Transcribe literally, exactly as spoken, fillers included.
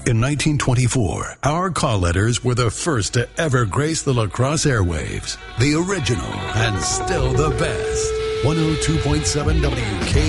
In nineteen twenty-four, our call letters were the first to ever grace the La Crosse airwaves. The original and still the best. one oh two point seven W K